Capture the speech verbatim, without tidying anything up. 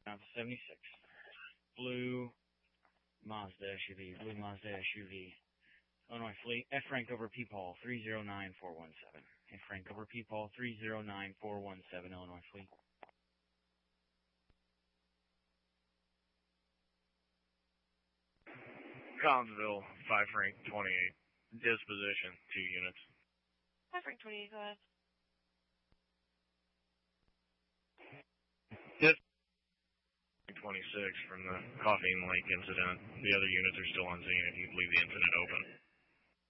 Alpha seventy-six. Blue Mazda S U V, Blue Mazda S U V. Illinois Fleet, F rank over P Paul, three zero nine four one seven. F rank over P Paul, three zero nine four one seven, Illinois Fleet. Collinsville, five rank twenty-eight. Disposition, two units. five rank twenty-eight, go ahead. Dis twenty-six from the Coffee and Lake incident. The other units are still on scene if you leave the incident open.